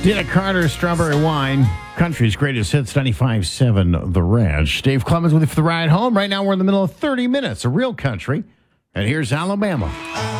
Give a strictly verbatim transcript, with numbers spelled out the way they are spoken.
Dina Carter, Strawberry Wine, country's greatest hits, ninety-five seven The Ranch. Dave Clemens with you for the ride home. Right now we're in the middle of thirty minutes of real country. And here's Alabama.